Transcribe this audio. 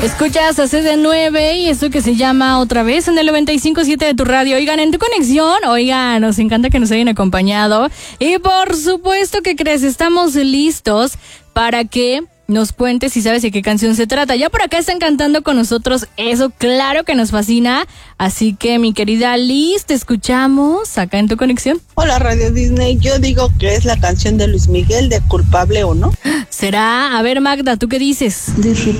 Escuchas a CD9 y esto que se llama Otra Vez en el 95.7 de tu radio. Oigan, en tu conexión, oigan, nos encanta que nos hayan acompañado. Y por supuesto que crees, estamos listos para que nos cuentes si sabes de qué canción se trata. Ya por acá están cantando con nosotros, eso claro que nos fascina. Así que mi querida Liz, te escuchamos acá en tu conexión. Hola Radio Disney, yo digo que es la canción de Luis Miguel de Culpable o No. ¿Será? A ver Magda, ¿tú qué dices? De repente